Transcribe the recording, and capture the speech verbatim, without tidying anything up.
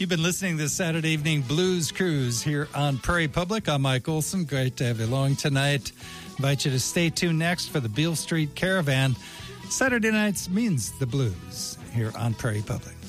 You've been listening to this Saturday Evening Blues Cruise here on Prairie Public. I'm Mike Olson. Great to have you along tonight. Invite you to stay tuned next for the Beale Street Caravan. Saturday nights means the blues here on Prairie Public.